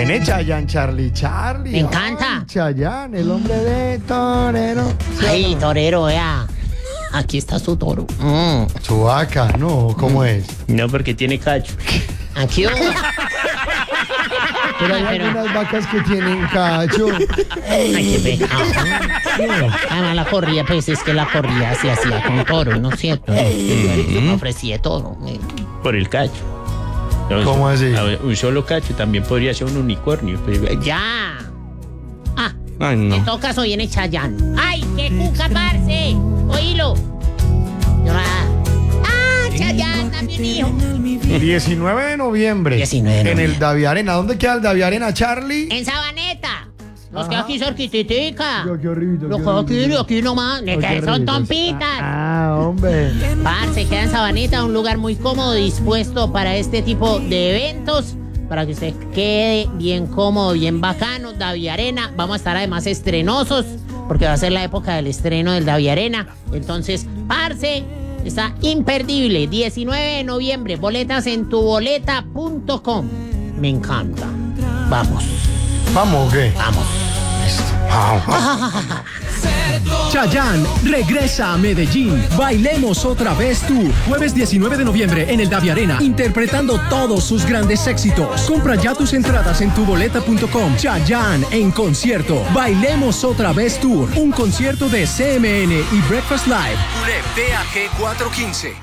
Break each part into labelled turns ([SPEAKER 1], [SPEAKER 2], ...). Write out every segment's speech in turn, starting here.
[SPEAKER 1] Viene Chayanne, Charlie.
[SPEAKER 2] Me encanta.
[SPEAKER 1] Ay, Chayanne, el hombre de torero.
[SPEAKER 2] Ay, torero, vea. Aquí está su toro.
[SPEAKER 1] Su vaca, ¿no? ¿Cómo es?
[SPEAKER 3] No, porque tiene cacho.
[SPEAKER 2] Aquí
[SPEAKER 1] Pero hay algunas vacas que tienen cacho.
[SPEAKER 2] Ay, qué pecado. Además la corrida, pues es que la corrida se hacía con toro, ¿no es cierto? Me ofrecía todo.
[SPEAKER 3] Por el cacho. No,
[SPEAKER 1] ¿Cómo así?
[SPEAKER 3] A ver, un solo cacho también podría ser un unicornio.
[SPEAKER 2] Ya.
[SPEAKER 3] Ay,
[SPEAKER 2] En
[SPEAKER 3] no.
[SPEAKER 2] todo caso viene Chayanne. ¡Ay, qué cuca, parce! Oílo. Chayanne, también hijo.
[SPEAKER 1] 19 de noviembre.
[SPEAKER 2] 19 de
[SPEAKER 1] En
[SPEAKER 2] noviembre.
[SPEAKER 1] el Davi Arena. ¿Dónde queda el Davi Arena, Charlie?
[SPEAKER 2] En Sabaneta. Nos queda aquí cerquitica.
[SPEAKER 1] Qué horrible.
[SPEAKER 2] Lo queda aquí nomás. Que son tompitas.
[SPEAKER 1] Ah, hombre.
[SPEAKER 2] Parce, queda en Sabaneta, un lugar muy cómodo, dispuesto para este tipo de eventos, para que usted quede bien cómodo, bien bacano. Davi Arena, vamos a estar además estrenosos, porque va a ser la época del estreno del Davi Arena. Entonces, parce, está imperdible. 19 de noviembre, boletas en tuboleta.com. Me encanta. Vamos.
[SPEAKER 1] ¿Vamos o qué?
[SPEAKER 2] Vamos.
[SPEAKER 4] Chayanne regresa a Medellín. Bailemos otra vez tú. Jueves 19 de noviembre en el Davi Arena, interpretando todos sus grandes éxitos. Compra ya tus entradas en tuboleta.com. Chayanne en concierto. Bailemos otra vez Tour. Un concierto de CMN y Breakfast Live. DAG 415.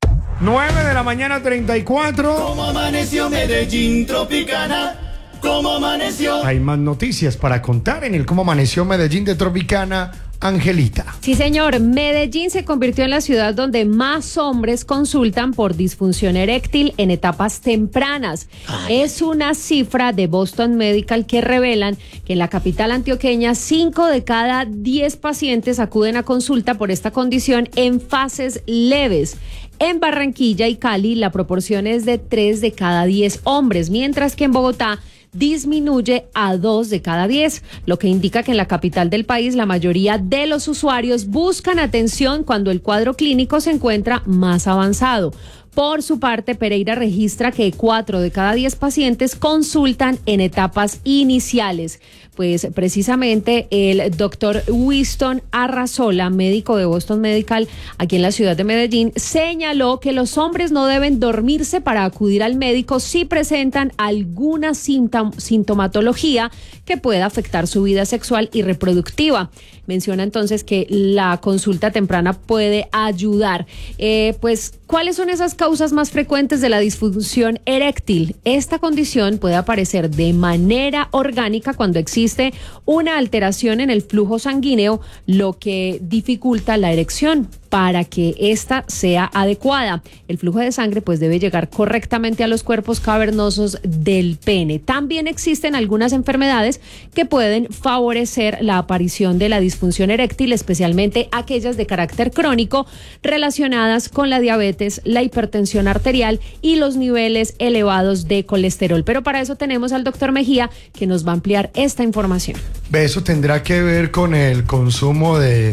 [SPEAKER 1] 9 de la mañana, 34.
[SPEAKER 5] ¿Cómo amaneció Medellín Tropicana? ¿Cómo amaneció?
[SPEAKER 1] Hay más noticias para contar en el Cómo Amaneció Medellín de Tropicana. Angelita.
[SPEAKER 6] Sí, señor. Medellín se convirtió en la ciudad donde más hombres consultan por disfunción eréctil en etapas tempranas. Es una cifra de Boston Medical que revelan que en la capital antioqueña 5 de cada 10 pacientes acuden a consulta por esta condición en fases leves. En Barranquilla y Cali la proporción es de 3 de cada 10 hombres, mientras que en Bogotá disminuye a 2 de cada 10, lo que indica que en la capital del país la mayoría de los usuarios buscan atención cuando el cuadro clínico se encuentra más avanzado. Por su parte, Pereira registra que 4 de cada 10 pacientes consultan en etapas iniciales. Pues precisamente el doctor Winston Arrazola, médico de Boston Medical aquí en la ciudad de Medellín, señaló que los hombres no deben dormirse para acudir al médico si presentan alguna sintomatología que pueda afectar su vida sexual y reproductiva. Menciona entonces que la consulta temprana puede ayudar. Pues, ¿cuáles son esas causas más frecuentes de la disfunción eréctil? Esta condición puede aparecer de manera orgánica cuando existe una alteración en el flujo sanguíneo, lo que dificulta la erección. Para que ésta sea adecuada, el flujo de sangre pues debe llegar correctamente a los cuerpos cavernosos del pene. También existen algunas enfermedades que pueden favorecer la aparición de la disfunción eréctil, especialmente aquellas de carácter crónico relacionadas con la diabetes, la hipertensión arterial y los niveles elevados de colesterol. Pero para eso tenemos al doctor Mejía, que nos va a ampliar esta información.
[SPEAKER 1] ¿Eso tendrá que ver con el consumo de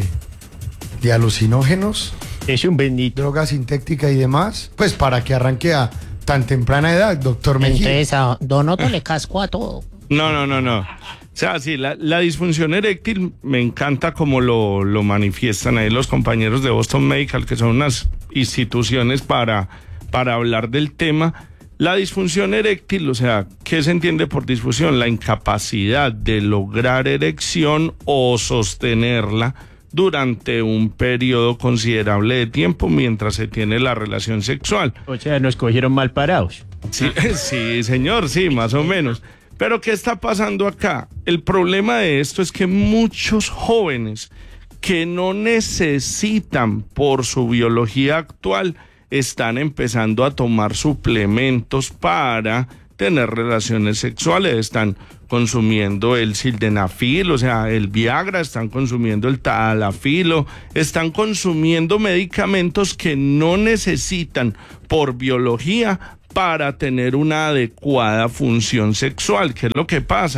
[SPEAKER 1] alucinógenos,
[SPEAKER 3] Es un bendito.
[SPEAKER 1] droga sintética y demás? Pues para que arranque a tan temprana edad, doctor Mejía.
[SPEAKER 2] Entonces a Don Otto le casco a todo.
[SPEAKER 7] No. O sea, sí, la disfunción eréctil me encanta como lo manifiestan ahí los compañeros de Boston Medical, que son unas instituciones para hablar del tema. La disfunción eréctil, o sea, ¿qué se entiende por disfunción? La incapacidad de lograr erección o sostenerla durante un periodo considerable de tiempo mientras se tiene la relación sexual.
[SPEAKER 3] O sea, nos cogieron mal parados.
[SPEAKER 7] Sí, sí, señor, sí, más o menos. Pero ¿qué está pasando acá? El problema de esto es que muchos jóvenes que no necesitan por su biología actual están empezando a tomar suplementos para tener relaciones sexuales, están consumiendo el sildenafil, o sea, el Viagra, están consumiendo el tadalafilo, están consumiendo medicamentos que no necesitan por biología para tener una adecuada función sexual. ¿Qué es lo que pasa?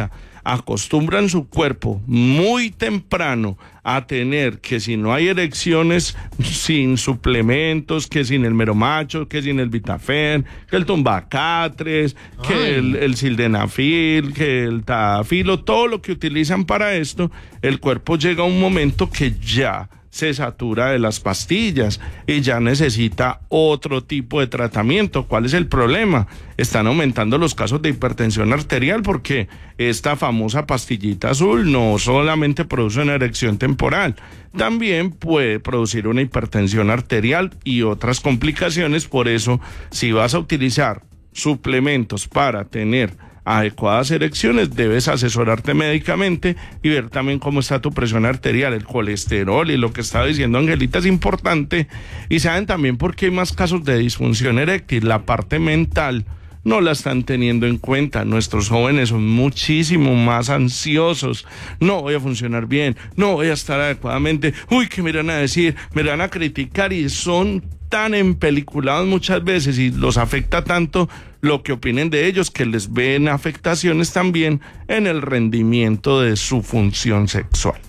[SPEAKER 7] acostumbran su cuerpo muy temprano a tener que si no hay erecciones sin suplementos, que sin el meromacho, que sin el Vitafen, que el Tumbacatres, que el sildenafil, que el tadafilo, todo lo que utilizan para esto, el cuerpo llega a un momento que ya se satura de las pastillas y ya necesita otro tipo de tratamiento. ¿Cuál es el problema? Están aumentando los casos de hipertensión arterial porque esta famosa pastillita azul no solamente produce una erección temporal, también puede producir una hipertensión arterial y otras complicaciones. Por eso, si vas a utilizar suplementos para tener adecuadas erecciones, debes asesorarte médicamente y ver también cómo está tu presión arterial, el colesterol y lo que estaba diciendo Angelita es importante. Y saben también por qué hay más casos de disfunción eréctil, la parte mental no la están teniendo en cuenta. Nuestros jóvenes son muchísimo más ansiosos. No voy a funcionar bien, no voy a estar adecuadamente, ¿qué me irán a decir? Me van a criticar, y son tan empeliculados muchas veces y los afecta tanto lo que opinen de ellos, que les ven afectaciones también en el rendimiento de su función sexual.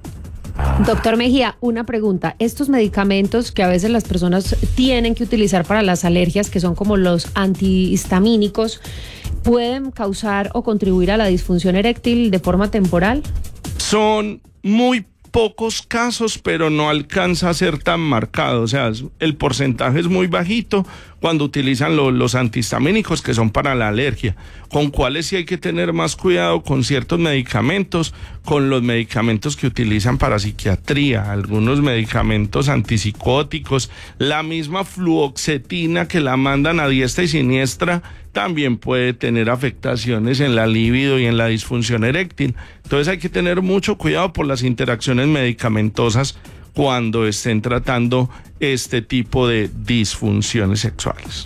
[SPEAKER 6] Doctor Mejía, una pregunta. Estos medicamentos que a veces las personas tienen que utilizar para las alergias, que son como los antihistamínicos, ¿pueden causar o contribuir a la disfunción eréctil de forma temporal?
[SPEAKER 7] Son muy pocos casos, pero no alcanza a ser tan marcado. O sea, el porcentaje es muy bajito cuando utilizan los antihistamínicos, que son para la alergia. Con cuáles sí hay que tener más cuidado, con ciertos medicamentos, con los medicamentos que utilizan para psiquiatría, algunos medicamentos antipsicóticos, la misma fluoxetina que la mandan a diestra y siniestra, también puede tener afectaciones en la libido y en la disfunción eréctil. Entonces hay que tener mucho cuidado por las interacciones medicamentosas cuando estén tratando este tipo de disfunciones sexuales.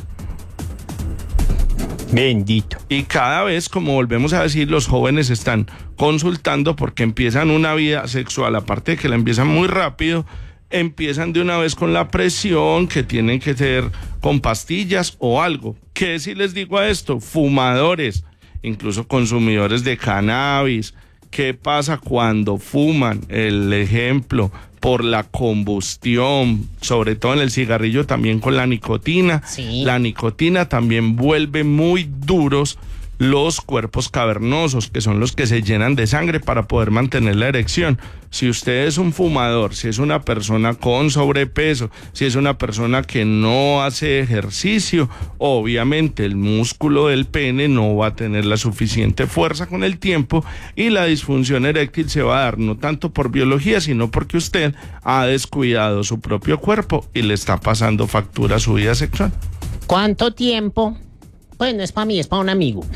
[SPEAKER 3] Bendito.
[SPEAKER 7] Y cada vez, como volvemos a decir, los jóvenes están consultando porque empiezan una vida sexual, aparte de que la empiezan muy rápido, empiezan de una vez con la presión, que tienen que ser con pastillas o algo. ¿Qué si les digo a esto? Fumadores, incluso consumidores de cannabis. ¿Qué pasa cuando fuman? El ejemplo, por la combustión, sobre todo en el cigarrillo, también con la nicotina.
[SPEAKER 2] Sí.
[SPEAKER 7] La nicotina también vuelve muy duros los cuerpos cavernosos, que son los que se llenan de sangre para poder mantener la erección. Si usted es un fumador, si es una persona con sobrepeso, si es una persona que no hace ejercicio, obviamente el músculo del pene no va a tener la suficiente fuerza con el tiempo y la disfunción eréctil se va a dar no tanto por biología, sino porque usted ha descuidado su propio cuerpo y le está pasando factura a su vida sexual.
[SPEAKER 2] ¿Cuánto tiempo? Pues no es para mí, es para un amigo.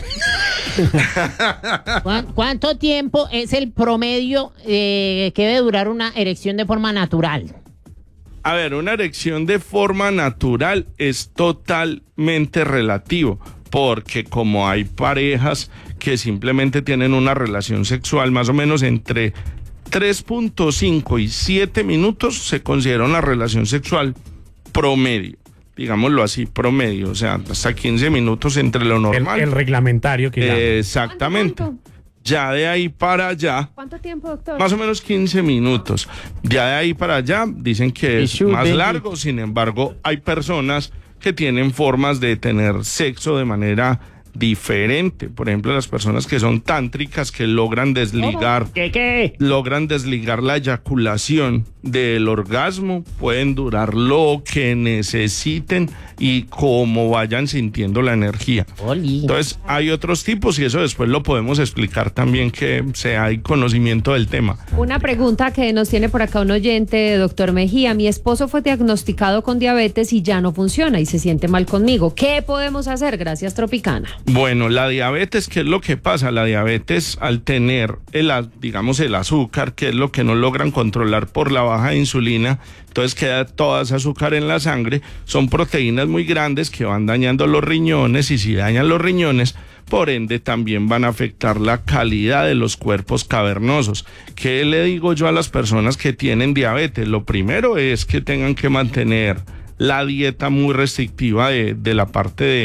[SPEAKER 2] ¿Cuánto tiempo es el promedio que debe durar una erección de forma natural?
[SPEAKER 7] A ver, una erección de forma natural es totalmente relativo, porque como hay parejas que simplemente tienen una relación sexual más o menos entre 3.5 y 7 minutos, se considera una relación sexual promedio. Digámoslo así, promedio, o sea, hasta 15 minutos entre lo normal.
[SPEAKER 8] El reglamentario que
[SPEAKER 7] exactamente.
[SPEAKER 6] ¿Cuánto?
[SPEAKER 7] Ya de ahí para allá.
[SPEAKER 6] ¿Cuánto tiempo, doctor?
[SPEAKER 7] Más o menos 15 minutos. Ya de ahí para allá dicen que es más largo, sin embargo, hay personas que tienen formas de tener sexo de manera diferente. Por ejemplo, las personas que son tántricas, que logran desligar logran desligar la eyaculación del orgasmo, pueden durar lo que necesiten y como vayan sintiendo la energía. Entonces hay otros tipos y eso después lo podemos explicar también, que hay conocimiento del tema.
[SPEAKER 6] Una pregunta que nos tiene por acá un oyente, doctor Mejía. Mi esposo fue diagnosticado con diabetes y ya no funciona y se siente mal conmigo. ¿Qué podemos hacer? Gracias, Tropicana.
[SPEAKER 7] Bueno, la diabetes, ¿qué es lo que pasa? La diabetes, al tener el azúcar, que es lo que no logran controlar por la baja insulina, entonces queda toda esa azúcar en la sangre, son proteínas muy grandes que van dañando los riñones, y si dañan los riñones, por ende también van a afectar la calidad de los cuerpos cavernosos. ¿Qué le digo yo a las personas que tienen diabetes? Lo primero es que tengan que mantener la dieta muy restrictiva de la parte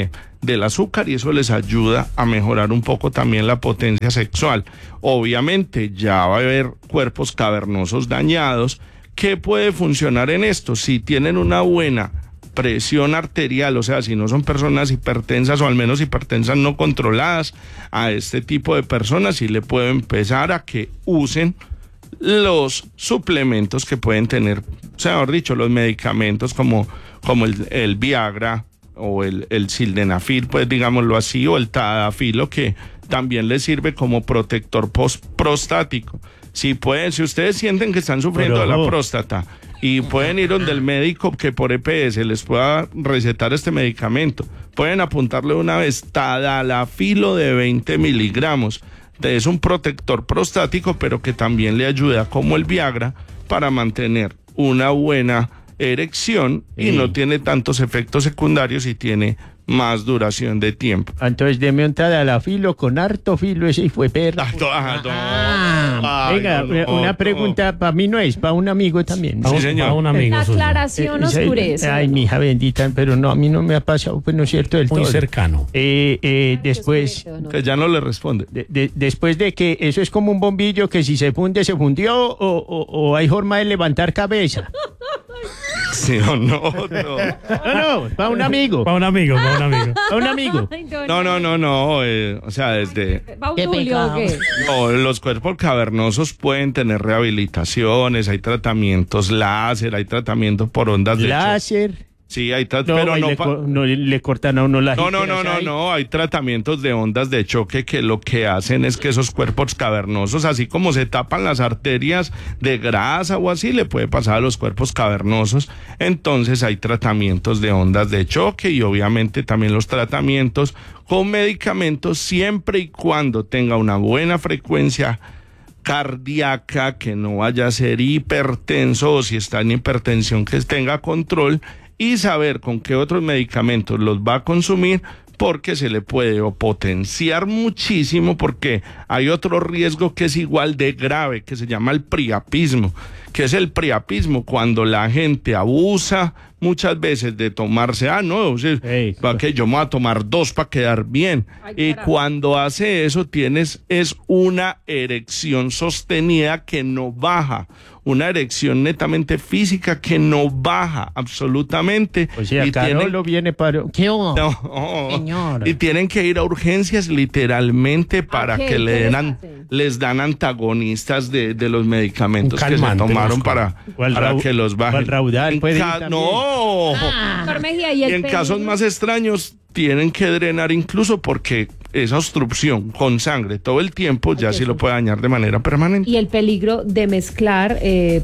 [SPEAKER 7] del azúcar y eso les ayuda a mejorar un poco también la potencia sexual. Obviamente ya va a haber cuerpos cavernosos dañados. ¿Qué puede funcionar en esto? Si tienen una buena presión arterial, o sea, si no son personas hipertensas o al menos hipertensas no controladas, a este tipo de personas sí le puedo empezar a que usen los suplementos que pueden tener, o sea, mejor dicho, los medicamentos como el Viagra o el sildenafil, pues digámoslo así, o el tadalafilo, que también les sirve como protector prostático. Si ustedes sienten que están sufriendo de la próstata y pueden ir donde el médico que por EPS les pueda recetar este medicamento, pueden apuntarle una vez tadalafilo de 20 miligramos. Es un protector prostático, pero que también le ayuda, como el Viagra, para mantener una buena erección y no tiene tantos efectos secundarios y tiene más duración de tiempo.
[SPEAKER 3] Entonces deme un tadalafilo con harto filo, ese fue perro. Venga, una pregunta, para mí no es, para un amigo también.
[SPEAKER 7] Sí, señor.
[SPEAKER 8] Para un amigo
[SPEAKER 6] La
[SPEAKER 8] suyo.
[SPEAKER 6] aclaración oscurece.
[SPEAKER 3] Ay, mi hija bendita, pero no, a mí no me ha pasado, pues no es cierto del todo.
[SPEAKER 8] Muy cercano.
[SPEAKER 3] Después,
[SPEAKER 7] Que ya no le responde.
[SPEAKER 3] después de que eso es como un bombillo que si se funde, se fundió, o hay forma de levantar cabeza.
[SPEAKER 7] Sí o no.
[SPEAKER 3] No, para un amigo.
[SPEAKER 8] Para un amigo.
[SPEAKER 3] Para un amigo.
[SPEAKER 6] Ay,
[SPEAKER 7] No. O sea, desde...
[SPEAKER 6] Bautulio,
[SPEAKER 2] Qué pecado.
[SPEAKER 6] ¿qué?
[SPEAKER 7] No, los cuerpos cavernosos pueden tener rehabilitaciones, hay tratamientos láser, hay tratamientos por ondas de choque.
[SPEAKER 3] Láser.
[SPEAKER 7] Sí, hay
[SPEAKER 3] No,
[SPEAKER 7] pero
[SPEAKER 3] ahí
[SPEAKER 7] no,
[SPEAKER 3] le cortan a uno la
[SPEAKER 7] no, hay tratamientos de ondas de choque que lo que hacen es que esos cuerpos cavernosos, así como se tapan las arterias de grasa o así, le puede pasar a los cuerpos cavernosos. Entonces hay tratamientos de ondas de choque y obviamente también los tratamientos con medicamentos, siempre y cuando tenga una buena frecuencia cardíaca, que no vaya a ser hipertenso, o si está en hipertensión que tenga control, y saber con qué otros medicamentos los va a consumir, porque se le puede potenciar muchísimo, porque hay otro riesgo que es igual de grave, que se llama el priapismo. ¿Qué es el priapismo? Cuando la gente abusa muchas veces de tomarse, para que yo me voy a tomar 2 para quedar bien. Y cuando hace eso es una erección sostenida que no baja, una erección netamente física que no baja absolutamente.
[SPEAKER 3] O sea, Carolo viene para...
[SPEAKER 2] ¿Qué hubo?
[SPEAKER 7] No,
[SPEAKER 2] Señor.
[SPEAKER 7] y tienen que ir a urgencias literalmente para
[SPEAKER 6] ¿Qué?
[SPEAKER 7] que
[SPEAKER 6] ¿Qué
[SPEAKER 7] les dan antagonistas de los medicamentos que se tomaron para que los bajen.
[SPEAKER 3] ¿Cuál raudal puede ir también?
[SPEAKER 7] No.
[SPEAKER 6] Doctor Mejía,
[SPEAKER 7] Y en casos más extraños tienen que drenar, incluso porque esa obstrucción con sangre todo el tiempo ya sí lo puede dañar de manera permanente.
[SPEAKER 6] y el peligro de mezclar,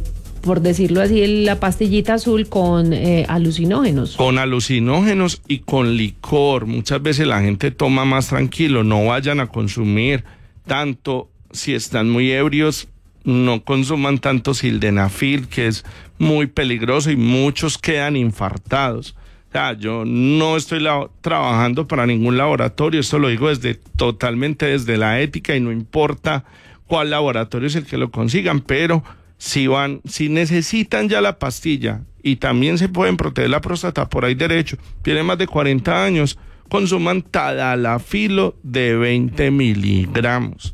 [SPEAKER 6] por decirlo así, la pastillita azul con alucinógenos.
[SPEAKER 7] Con alucinógenos y con licor. Muchas veces la gente toma más tranquilo. No vayan a consumir tanto. Si están muy ebrios, no consuman tanto sildenafil, que es muy peligroso y muchos quedan infartados. O sea, yo no estoy trabajando para ningún laboratorio, esto lo digo totalmente desde la ética, y no importa cuál laboratorio es el que lo consigan, pero si necesitan ya la pastilla y también se pueden proteger la próstata por ahí derecho, tienen más de 40 años, consuman tadalafilo de 20 miligramos.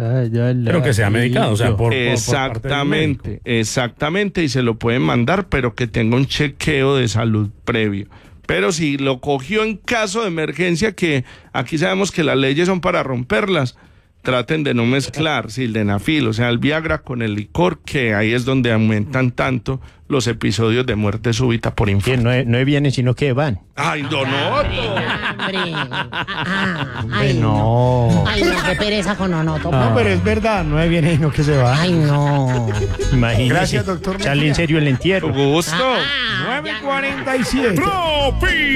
[SPEAKER 8] Pero que sea medicado, o sea, por parte del médico.
[SPEAKER 7] Exactamente, y se lo pueden mandar, pero que tenga un chequeo de salud previo. Pero si lo cogió en caso de emergencia, que aquí sabemos que las leyes son para romperlas, traten de no mezclar sildenafil, o sea, el Viagra con el licor, que ahí es donde aumentan tanto los episodios de muerte súbita por infarto.
[SPEAKER 3] No vienen, sino que van.
[SPEAKER 7] ¡Ay, Donoto!
[SPEAKER 2] Hombre.
[SPEAKER 1] Ay, no.
[SPEAKER 2] Ay, no, qué pereza con Onoto.
[SPEAKER 1] No, pero es verdad, no es bien no que se va.
[SPEAKER 2] Ay, no.
[SPEAKER 3] Imagínese.
[SPEAKER 1] Gracias, doctor
[SPEAKER 3] Sale
[SPEAKER 1] Mejía.
[SPEAKER 3] en serio el entierro.
[SPEAKER 7] Gusto.
[SPEAKER 1] 9:47.
[SPEAKER 9] Tropi